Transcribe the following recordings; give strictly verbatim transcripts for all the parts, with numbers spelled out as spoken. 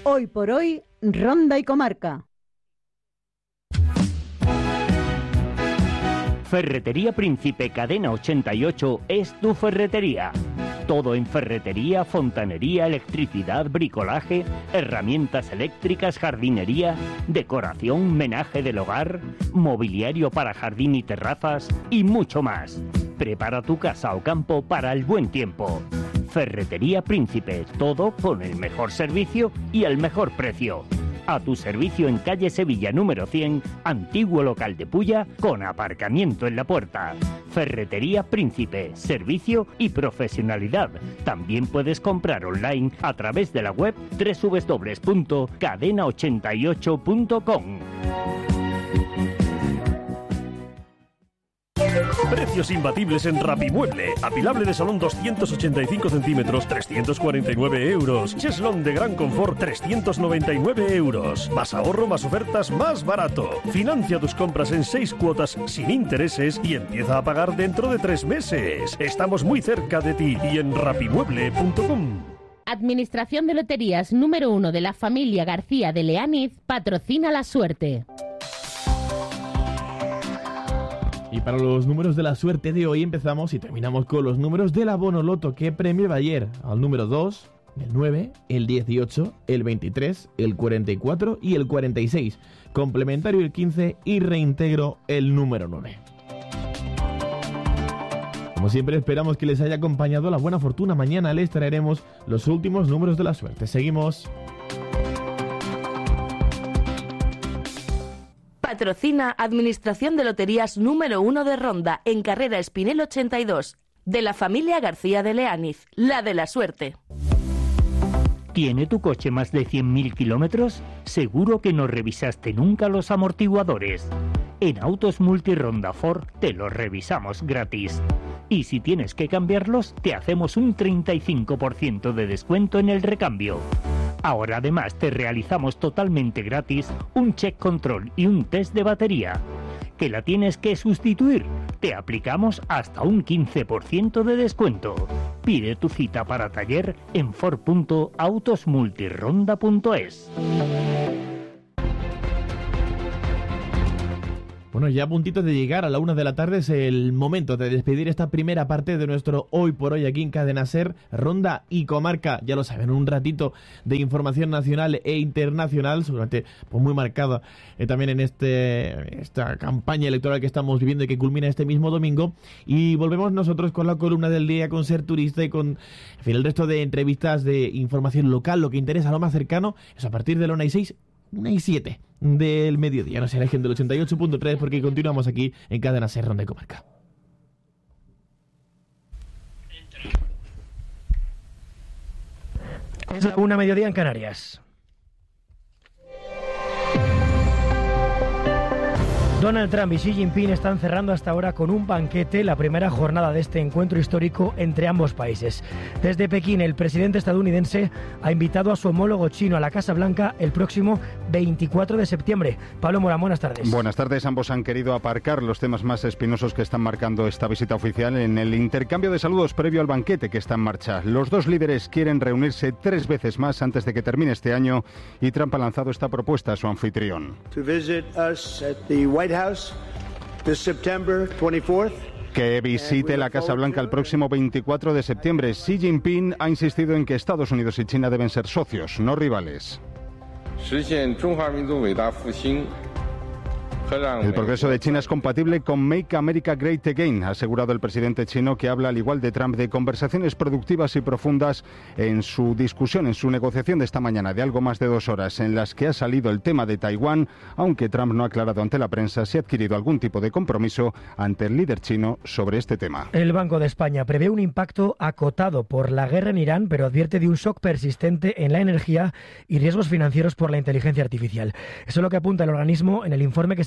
Hoy por hoy, Ronda y Comarca. Ferretería Príncipe Cadena ochenta y ocho es tu ferretería. Todo en ferretería, fontanería, electricidad, bricolaje, herramientas eléctricas, jardinería, decoración, menaje del hogar, mobiliario para jardín y terrazas y mucho más. Prepara tu casa o campo para el buen tiempo. Ferretería Príncipe, todo con el mejor servicio y el mejor precio. A tu servicio en calle Sevilla número cien, antiguo local de Pulla, con aparcamiento en la puerta. Ferretería Príncipe, servicio y profesionalidad. También puedes comprar online a través de la web doble u doble u doble u punto cadena ochenta y ocho punto com. Precios imbatibles en Rapimueble. Apilable de salón doscientos ochenta y cinco centímetros, trescientos cuarenta y nueve euros. Cheslón de gran confort, trescientos noventa y nueve euros. Más ahorro, más ofertas, más barato. Financia tus compras en seis cuotas sin intereses y empieza a pagar dentro de tres meses. Estamos muy cerca de ti y en rapimueble punto com. Administración de Loterías número uno de la familia García de Leániz patrocina la suerte. Y para los números de la suerte de hoy empezamos y terminamos con los números del abono loto que premiaba ayer al número dos, el nueve, el dieciocho, el veintitrés, el cuarenta y cuatro y el cuarenta y seis. Complementario el quince y reintegro el número nueve. Como siempre esperamos que les haya acompañado la buena fortuna. Mañana les traeremos los últimos números de la suerte. Seguimos. Patrocina Administración de Loterías número uno de Ronda, en Carrera Espinel ochenta y dos, de la familia García de Leániz, la de la suerte. ¿Tiene tu coche más de cien mil kilómetros? Seguro que no revisaste nunca los amortiguadores. En Autos Multironda Ford te los revisamos gratis. Y si tienes que cambiarlos, te hacemos un treinta y cinco por ciento de descuento en el recambio. Ahora además te realizamos totalmente gratis un check control y un test de batería. ¿Que la tienes que sustituir? Te aplicamos hasta un quince por ciento de descuento. Pide tu cita para taller en ford punto autos multironda punto es. Bueno, ya a puntito de llegar a la una de la tarde es el momento de despedir esta primera parte de nuestro Hoy por Hoy aquí en Cadena Ser, Ronda y Comarca. Ya lo saben, un ratito de información nacional e internacional, seguramente pues muy marcada eh, también en este esta campaña electoral que estamos viviendo y que culmina este mismo domingo. Y volvemos nosotros con la columna del día, con Ser Turista y con en fin, el resto de entrevistas de información local, lo que interesa, lo más cercano, es a partir de la una y seis, una y siete del mediodía. No se alejen del ochenta y ocho punto tres porque continuamos aquí en Cadena Ser, Ronda y Comarca. Es la una mediodía en Canarias. Donald Trump y Xi Jinping están cerrando hasta ahora con un banquete la primera jornada de este encuentro histórico entre ambos países. Desde Pekín, el presidente estadounidense ha invitado a su homólogo chino a la Casa Blanca el próximo veinticuatro de septiembre. Pablo Morán, buenas tardes. Buenas tardes. Ambos han querido aparcar los temas más espinosos que están marcando esta visita oficial en el intercambio de saludos previo al banquete que está en marcha. Los dos líderes quieren reunirse tres veces más antes de que termine este año y Trump ha lanzado esta propuesta a su anfitrión. To visit us at the White House this September twenty-fourth. Que visite la Casa Blanca el próximo veinticuatro de septiembre. Xi Jinping ha insistido en que Estados Unidos y China deben ser socios, no rivales. El progreso de China es compatible con Make America Great Again, ha asegurado el presidente chino, que habla al igual de Trump de conversaciones productivas y profundas en su discusión, en su negociación de esta mañana de algo más de dos horas, en las que ha salido el tema de Taiwán, aunque Trump no ha aclarado ante la prensa si ha adquirido algún tipo de compromiso ante el líder chino sobre este tema. El Banco de España prevé un impacto acotado por la guerra en Irán, pero advierte de un shock persistente en la energía y riesgos financieros por la inteligencia artificial. Eso es lo que apunta el organismo en el informe que se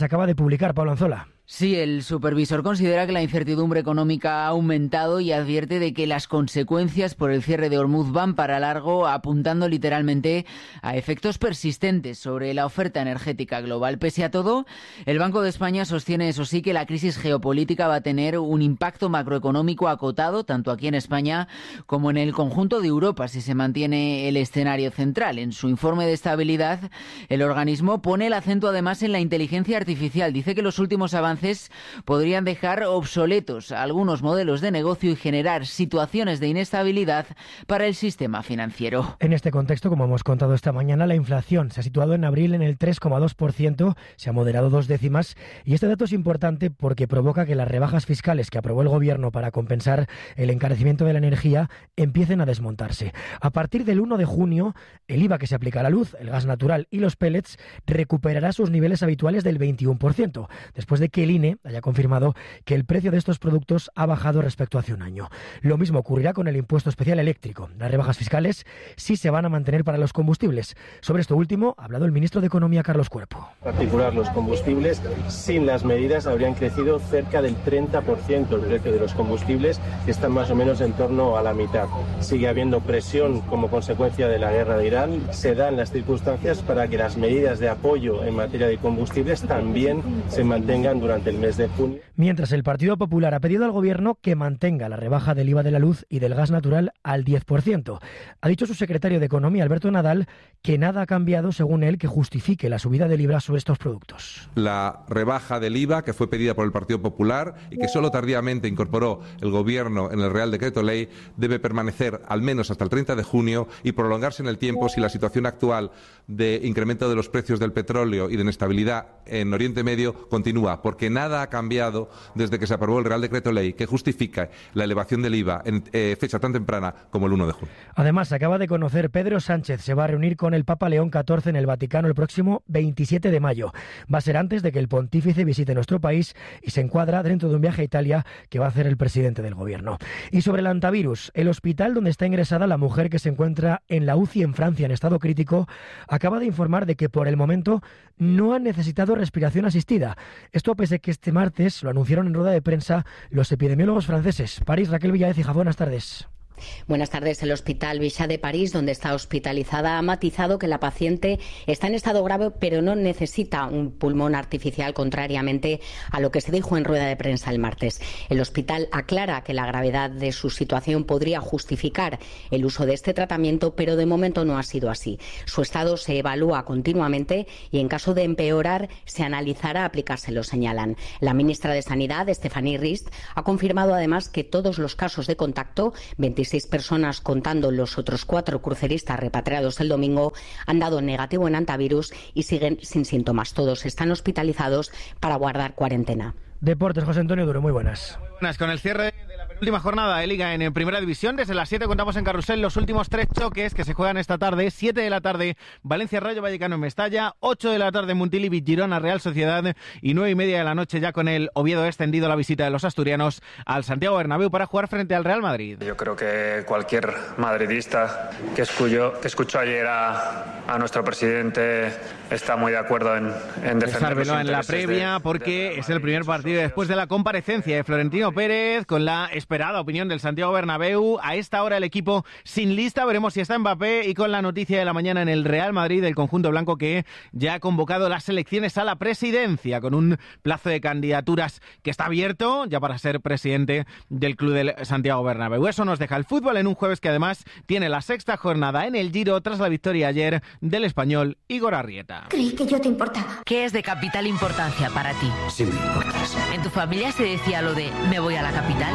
acaba de publicar, Pablo Anzola. Sí, el supervisor considera que la incertidumbre económica ha aumentado y advierte de que las consecuencias por el cierre de Hormuz van para largo, apuntando literalmente a efectos persistentes sobre la oferta energética global. Pese a todo, el Banco de España sostiene, eso sí, que la crisis geopolítica va a tener un impacto macroeconómico acotado, tanto aquí en España como en el conjunto de Europa, si se mantiene el escenario central. En su informe de estabilidad, el organismo pone el acento además en la inteligencia artificial. Dice que los últimos avances podrían dejar obsoletos algunos modelos de negocio y generar situaciones de inestabilidad para el sistema financiero. En este contexto, como hemos contado esta mañana, la inflación se ha situado en abril en el tres coma dos por ciento, se ha moderado dos décimas, y este dato es importante porque provoca que las rebajas fiscales que aprobó el Gobierno para compensar el encarecimiento de la energía empiecen a desmontarse. A partir del uno de junio, el I V A que se aplica a la luz, el gas natural y los pellets recuperará sus niveles habituales del veintiuno por ciento, después de que el I N E haya confirmado que el precio de estos productos ha bajado respecto a hace un año. Lo mismo ocurrirá con el impuesto especial eléctrico. Las rebajas fiscales sí se van a mantener para los combustibles. Sobre esto último ha hablado el ministro de Economía, Carlos Cuerpo. En particular, los combustibles, sin las medidas, habrían crecido cerca del treinta por ciento el precio de los combustibles, que están más o menos en torno a la mitad. Sigue habiendo presión como consecuencia de la guerra de Irán. Se dan las circunstancias para que las medidas de apoyo en materia de combustibles también se mantengan durante el mes de junio. Mientras el Partido Popular ha pedido al Gobierno que mantenga la rebaja del I V A de la luz y del gas natural al diez por ciento. Ha dicho su secretario de Economía, Alberto Nadal, que nada ha cambiado, según él, que justifique la subida del I V A sobre estos productos. La rebaja del I V A, que fue pedida por el Partido Popular y que solo tardíamente incorporó el Gobierno en el Real Decreto Ley, debe permanecer al menos hasta el treinta de junio y prolongarse en el tiempo si la situación actual de incremento de los precios del petróleo y de inestabilidad en Oriente Medio continúa, porque nada ha cambiado desde que se aprobó el Real Decreto Ley que justifica la elevación del I V A en eh, fecha tan temprana como el uno de junio. Además, se acaba de conocer, Pedro Sánchez se va a reunir con el Papa León catorce en el Vaticano el próximo veintisiete de mayo. Va a ser antes de que el pontífice visite nuestro país y se encuadra dentro de un viaje a Italia que va a hacer el presidente del Gobierno. Y sobre el antivirus, el hospital donde está ingresada la mujer que se encuentra en la U C I en Francia en estado crítico acaba de informar de que por el momento no ha necesitado respiración asistida. Esto pese a que este martes lo anunciaron en rueda de prensa los epidemiólogos franceses. París, Raquel Villaécija, buenas tardes. Buenas tardes. El Hospital Bichat de París, donde está hospitalizada, ha matizado que la paciente está en estado grave, pero no necesita un pulmón artificial, contrariamente a lo que se dijo en rueda de prensa el martes. El hospital aclara que la gravedad de su situación podría justificar el uso de este tratamiento, pero de momento no ha sido así. Su estado se evalúa continuamente y, en caso de empeorar, se analizará aplicárselo, señalan. La ministra de Sanidad, Stéphanie Rist, ha confirmado además que todos los casos de contacto, veintiséis personas contando los otros cuatro cruceristas repatriados el domingo, han dado negativo en antivirus y siguen sin síntomas. Todos están hospitalizados para guardar cuarentena. Deportes, José Antonio Duro, muy buenas. Buenas, con el cierre de la penúltima jornada de Liga en Primera División, desde las siete contamos en Carrusel los últimos tres choques que se juegan esta tarde. siete de la tarde, Valencia Rayo Vallecano en Mestalla, ocho de la tarde, Montilivi Girona Real Sociedad y nueve y media de la noche ya con el Oviedo extendido la visita de los asturianos al Santiago Bernabéu para jugar frente al Real Madrid. Yo creo que cualquier madridista que escuchó, que escuchó ayer a, a nuestro presidente está muy de acuerdo en, en defender los intereses en la previa de, porque de es el primer partido después de la comparecencia de Florentino Pérez con la esperada opinión del Santiago Bernabéu. A esta hora el equipo sin lista, veremos si está Mbappé, y con la noticia de la mañana en el Real Madrid del conjunto blanco que ya ha convocado las elecciones a la presidencia con un plazo de candidaturas que está abierto ya para ser presidente del club del Santiago Bernabéu. Eso nos deja el fútbol en un jueves que además tiene la sexta jornada en el Giro tras la victoria ayer del español Igor Arrieta. Creí que yo te importaba. ¿Qué es de capital importancia para ti? Sí me importas. ¿En tu familia se decía lo de me voy a la capital?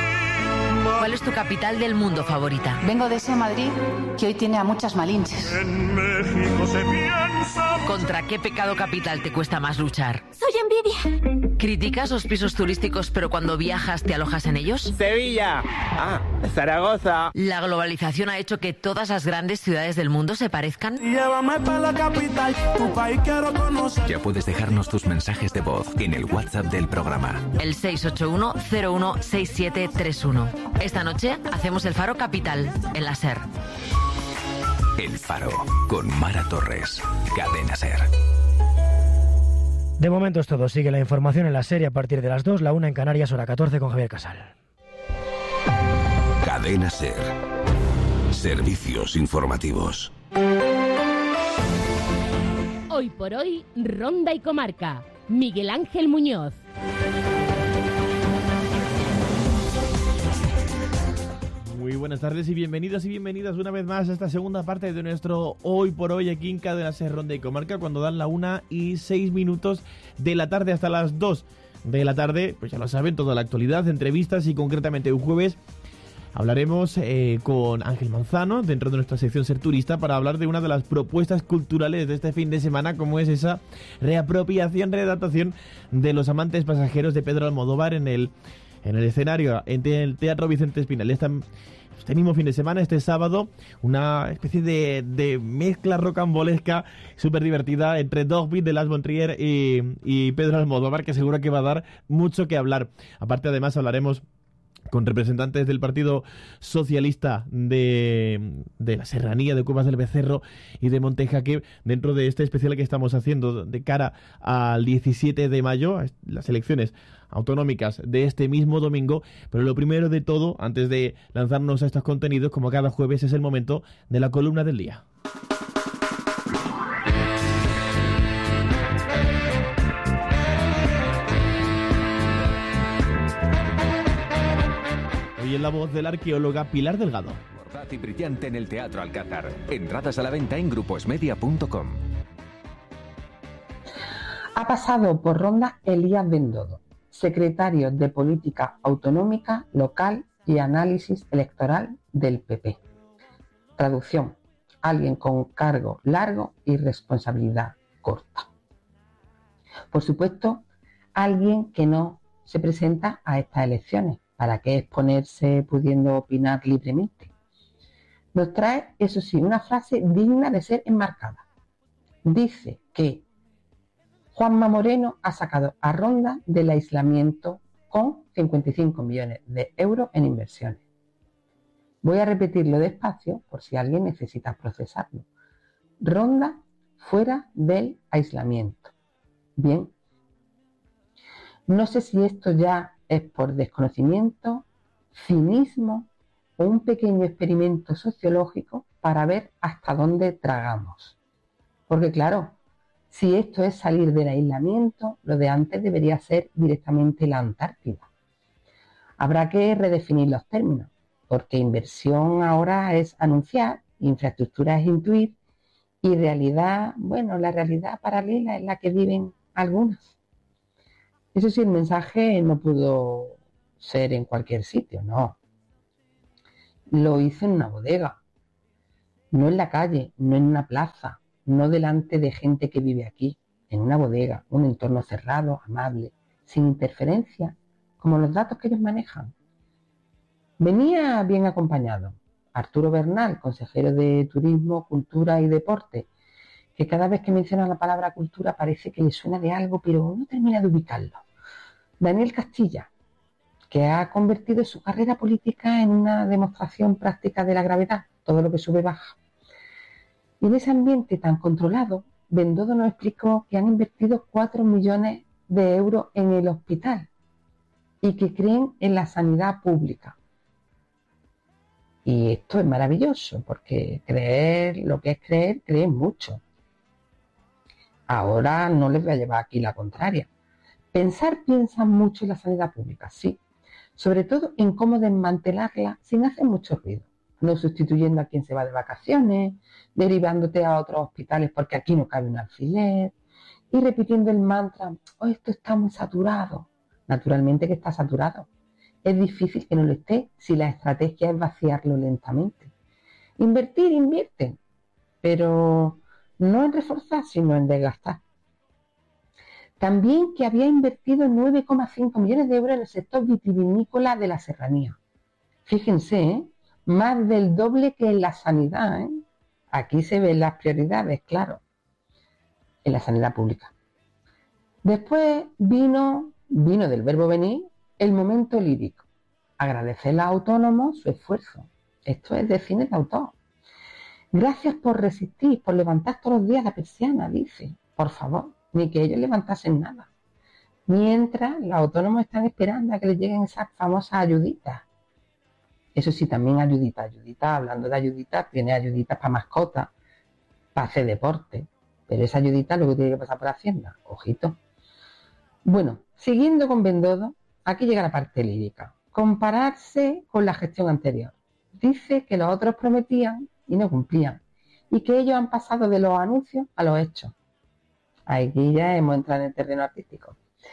¿Cuál es tu capital del mundo favorita? Vengo de ese Madrid que hoy tiene a muchas malinches. En México se piensa... ¿Contra qué pecado capital te cuesta más luchar? Soy envidia. ¿Criticas los pisos turísticos pero cuando viajas te alojas en ellos? Sevilla. Ah, Zaragoza. ¿La globalización ha hecho que todas las grandes ciudades del mundo se parezcan? Llévame para la capital, tu país quiero conocer. Ya puedes dejarnos tus mensajes de voz en el WhatsApp del programa. El seis ocho uno cero uno seis siete tres uno. Esta noche hacemos el Faro Capital en la SER. El Faro con Mara Torres. Cadena SER. De momento es todo. Sigue la información en la serie a partir de las dos, la una en Canarias, hora catorce, con Javier Casal. Cadena SER. Servicios informativos. Hoy por hoy, Ronda y Comarca. Miguel Ángel Muñoz. Muy buenas tardes y bienvenidos y bienvenidas una vez más a esta segunda parte de nuestro Hoy por Hoy aquí en Cadena SER Ronda y Comarca, cuando dan la una y seis minutos de la tarde hasta las dos de la tarde. Pues ya lo saben, toda la actualidad, entrevistas y concretamente un jueves hablaremos eh, con Ángel Manzano dentro de nuestra sección Ser Turista para hablar de una de las propuestas culturales de este fin de semana, como es esa reapropiación, readaptación de Los amantes pasajeros de Pedro Almodóvar en el, en el escenario, en el Teatro Vicente Espinal. Esta, este mismo fin de semana, este sábado, una especie de, de mezcla rocambolesca súper divertida entre Dogbeat de Lars von Trier y, y Pedro Almodóvar, que seguro que va a dar mucho que hablar. Aparte, además, hablaremos con representantes del Partido Socialista de, de la Serranía, de Cuevas del Becerro y de Montejaque, dentro de este especial que estamos haciendo de cara al diecisiete de mayo, las elecciones autonómicas de este mismo domingo. Pero lo primero de todo, antes de lanzarnos a estos contenidos, como cada jueves, es el momento de la columna del día. Y en la voz de la arqueóloga Pilar Delgado. Mordaz y brillante en el Teatro Alcázar. Entradas a la venta en gruposmedia punto com. Ha pasado por Ronda Elías Bendodo, secretario de Política Autonómica, Local y Análisis Electoral del P P. Traducción: alguien con cargo largo y responsabilidad corta. Por supuesto, alguien que no se presenta a estas elecciones. ¿Para qué exponerse pudiendo opinar libremente? Nos trae, eso sí, una frase digna de ser enmarcada. Dice que Juanma Moreno ha sacado a Ronda del aislamiento con cincuenta y cinco millones de euros en inversiones. Voy a repetirlo despacio por si alguien necesita procesarlo. Ronda fuera del aislamiento. Bien. No sé si esto ya es por desconocimiento, cinismo o un pequeño experimento sociológico para ver hasta dónde tragamos. Porque claro, si esto es salir del aislamiento, lo de antes debería ser directamente la Antártida. Habrá que redefinir los términos, porque inversión ahora es anunciar, infraestructura es intuir y realidad, bueno, la realidad paralela es la que viven algunos. Eso sí, el mensaje no pudo ser en cualquier sitio, no. Lo hice en una bodega, no en la calle, no en una plaza, no delante de gente que vive aquí, en una bodega, un entorno cerrado, amable, sin interferencia, como los datos que ellos manejan. Venía bien acompañado. Arturo Bernal, consejero de Turismo, Cultura y Deporte, que cada vez que menciona la palabra cultura parece que le suena de algo, pero no termina de ubicarlo. Daniel Castilla, que ha convertido su carrera política en una demostración práctica de la gravedad, todo lo que sube baja. Y en ese ambiente tan controlado, Bendodo nos explicó que han invertido cuatro millones de euros en el hospital y que creen en la sanidad pública. Y esto es maravilloso, porque creer, lo que es creer, creen mucho. Ahora no les voy a llevar aquí la contraria. Pensar piensan mucho en la sanidad pública, sí. Sobre todo en cómo desmantelarla sin hacer mucho ruido. No sustituyendo a quien se va de vacaciones, derivándote a otros hospitales porque aquí no cabe un alfiler, y repitiendo el mantra, oh, esto está muy saturado. Naturalmente que está saturado. Es difícil que no lo esté si la estrategia es vaciarlo lentamente. Invertir, invierten, pero no en reforzar, sino en desgastar. También que había invertido nueve coma cinco millones de euros en el sector vitivinícola de la Serranía. Fíjense, ¿eh? Más del doble que en la sanidad, ¿eh? Aquí se ven las prioridades, claro, en la sanidad pública. Después vino, vino del verbo venir, el momento lírico. Agradecerle a autónomos su esfuerzo. Esto es de cine de autor. Gracias por resistir, por levantar todos los días la persiana, dice. Por favor. ni que ellos levantasen nada. Mientras los autónomos están esperando a que les lleguen esas famosas ayuditas. Eso sí, también ayuditas, ayuditas, hablando de ayuditas, tiene ayuditas para mascotas, para hacer deporte, pero esa ayudita luego tiene que pasar por Hacienda, ojito. Bueno, siguiendo con Bendodo, aquí llega la parte lírica. Compararse con la gestión anterior. Dice que los otros prometían y no cumplían, y que ellos han pasado de los anuncios a los hechos. Aquí ya hemos entrado en el terreno artístico.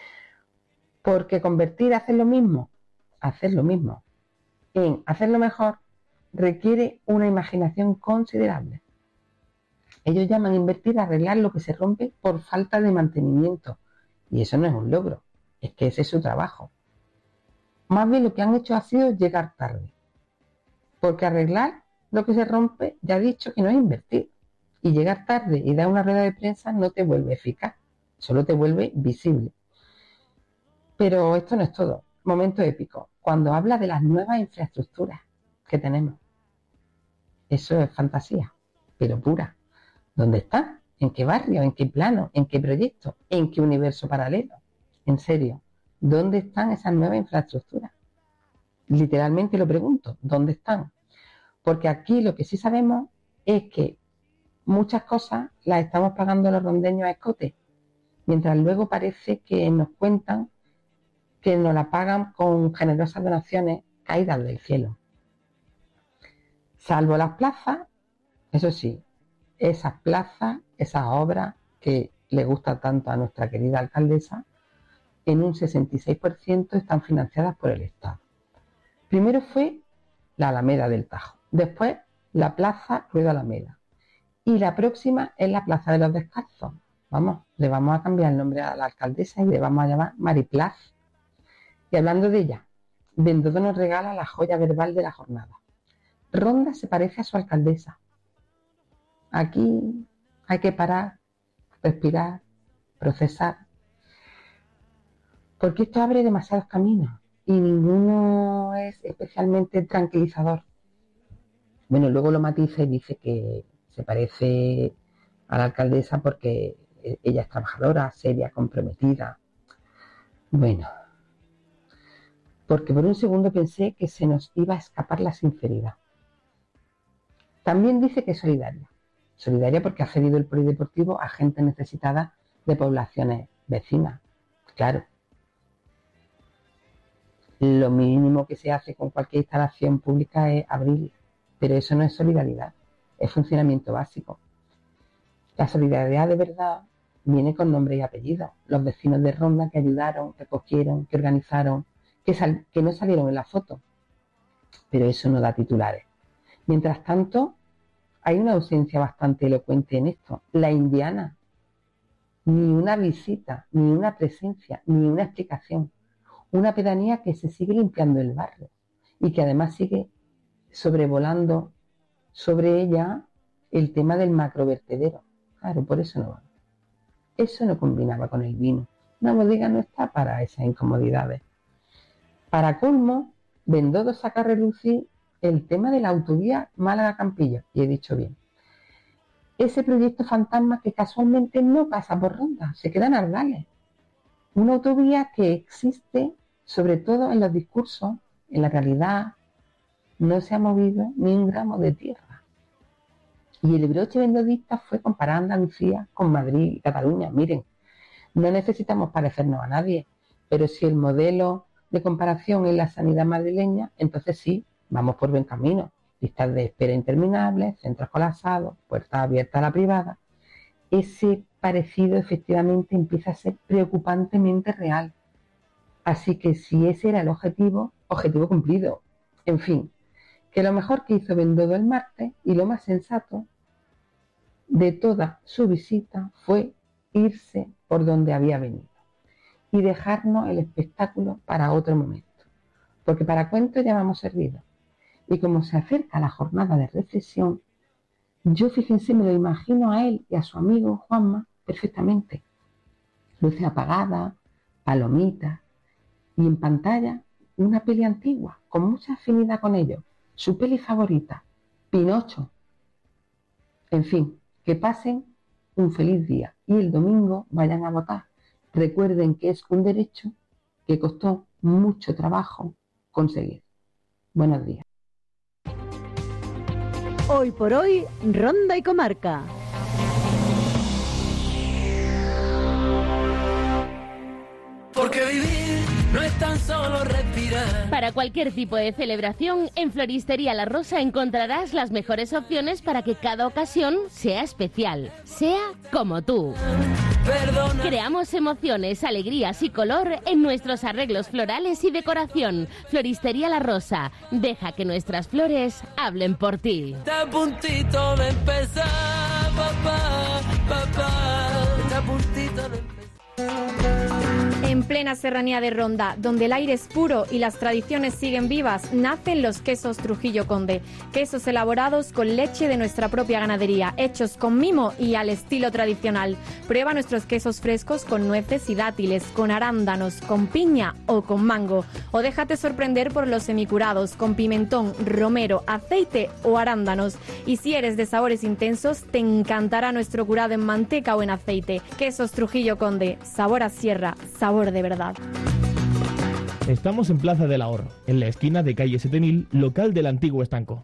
Porque convertir a hacer lo mismo, hacer lo mismo, en hacerlo mejor, requiere una imaginación considerable. Ellos llaman invertir a arreglar lo que se rompe por falta de mantenimiento. Y eso no es un logro, es que ese es su trabajo. Más bien lo que han hecho ha sido llegar tarde. Porque arreglar lo que se rompe, ya he dicho que no es invertir. Y llegar tarde y dar una rueda de prensa no te vuelve eficaz, solo te vuelve visible. Pero esto no es todo. Momento épico. Cuando habla de las nuevas infraestructuras que tenemos. Eso es fantasía, pero pura. ¿Dónde están? ¿En qué barrio? ¿En qué plano? ¿En qué proyecto? ¿En qué universo paralelo? En serio, ¿dónde están esas nuevas infraestructuras? Literalmente lo pregunto, ¿dónde están? Porque aquí lo que sí sabemos es que muchas cosas las estamos pagando los rondeños a escote, mientras luego parece que nos cuentan que nos la pagan con generosas donaciones caídas del cielo. Salvo las plazas, eso sí, esas plazas, esas obras que le gusta tanto a nuestra querida alcaldesa, en un sesenta y seis por ciento están financiadas por el Estado. Primero fue la Alameda del Tajo, después la Plaza Rueda Alameda y la próxima es la Plaza de los Descalzos. Vamos, le vamos a cambiar el nombre a la alcaldesa y le vamos a llamar Mariplaz. Y hablando de ella, Bendodo nos regala la joya verbal de la jornada. Ronda se parece a su alcaldesa. Aquí hay que parar, respirar, procesar, porque esto abre demasiados caminos y ninguno es especialmente tranquilizador. Bueno, luego lo matiza y dice que se parece a la alcaldesa porque ella es trabajadora, seria, comprometida. Bueno, porque por un segundo pensé que se nos iba a escapar la sinceridad. También dice que es solidaria. Solidaria porque ha cedido el polideportivo a gente necesitada de poblaciones vecinas. Claro. Lo mínimo que se hace con cualquier instalación pública es abrirla. Pero eso no es solidaridad, es funcionamiento básico. La solidaridad de verdad viene con nombre y apellido. Los vecinos de Ronda que ayudaron, que cogieron, que organizaron, que, sal- que no salieron en la foto. Pero eso no da titulares. Mientras tanto, hay una ausencia bastante elocuente en esto. La indiana. Ni una visita, ni una presencia, ni una explicación. Una pedanía que se sigue limpiando el barrio y que además sigue sobrevolando sobre ella el tema del macrovertedero. Claro, por eso no va. Eso no combinaba con el vino. Una bodega no está para esas incomodidades. Para colmo, Bendodo saca a relucir el tema de la autovía Málaga-Campillo, y he dicho bien. Ese proyecto fantasma que casualmente no pasa por Ronda, se queda en Ardales. Una autovía que existe sobre todo en los discursos, en la realidad no se ha movido ni un gramo de tierra. Y el broche bendodista fue comparar Andalucía con Madrid y Cataluña. Miren, no necesitamos parecernos a nadie, pero si el modelo de comparación es la sanidad madrileña, entonces sí, vamos por buen camino. Listas de espera interminables, centros colapsados, puertas abiertas a la privada. Ese parecido efectivamente empieza a ser preocupantemente real. Así que si ese era el objetivo, objetivo cumplido. En fin, que lo mejor que hizo Bendodo el martes y lo más sensato de toda su visita fue irse por donde había venido y dejarnos el espectáculo para otro momento. Porque para cuentos ya vamos servidos. Y como se acerca la jornada de reflexión, yo, fíjense, me lo imagino a él y a su amigo Juanma perfectamente. Luces apagadas, palomitas y en pantalla una peli antigua con mucha afinidad con ellos. Su peli favorita, Pinocho. En fin, que pasen un feliz día. y el domingo vayan a votar. Recuerden que es un derecho que costó mucho trabajo conseguir. Buenos días. Hoy por hoy, Ronda y Comarca. Porque vivir no es tan solo respirar. Para cualquier tipo de celebración, en Floristería La Rosa encontrarás las mejores opciones para que cada ocasión sea especial, sea como tú. Perdona. Creamos emociones, alegrías y color en nuestros arreglos florales y decoración. Floristería La Rosa, deja que nuestras flores hablen por ti. Está a puntito de empezar, papá, papá. Está a puntito de empezar. En plena serranía de Ronda, donde el aire es puro y las tradiciones siguen vivas, nacen los quesos Trujillo Conde. Quesos elaborados con leche de nuestra propia ganadería, hechos con mimo y al estilo tradicional. Prueba nuestros quesos frescos con nueces y dátiles, con arándanos, con piña o con mango. O déjate sorprender por los semicurados, con pimentón, romero, aceite o arándanos. Y si eres de sabores intensos, te encantará nuestro curado en manteca o en aceite. Quesos Trujillo Conde, sabor a sierra, sabor de verdad. Estamos en Plaza del Ahorro, en la esquina de calle Setenil, local del antiguo estanco.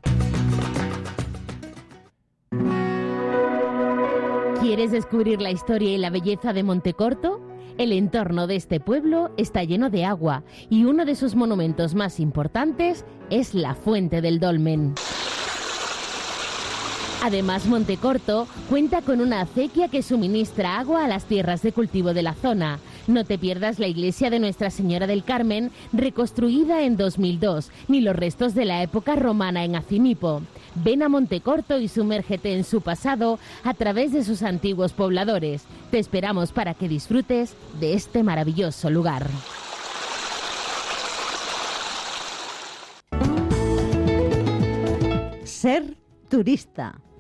¿Quieres descubrir la historia y la belleza de Montecorto? El entorno de este pueblo está lleno de agua y uno de sus monumentos más importantes es la Fuente del Dolmen. Además, Montecorto cuenta con una acequia que suministra agua a las tierras de cultivo de la zona. No te pierdas la iglesia de Nuestra Señora del Carmen, reconstruida en dos mil dos, ni los restos de la época romana en Acimipo. Ven a Montecorto y sumérgete en su pasado a través de sus antiguos pobladores. Te esperamos para que disfrutes de este maravilloso lugar. Ser turista.